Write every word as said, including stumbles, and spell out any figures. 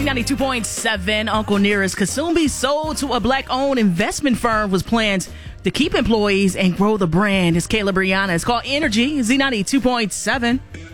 ninety-two point seven. Uncle Nearest could soon be sold to a black-owned investment firm with plans to keep employees and grow the brand. It's Kayla Brianna. It's called Energy, Z ninety-two point seven.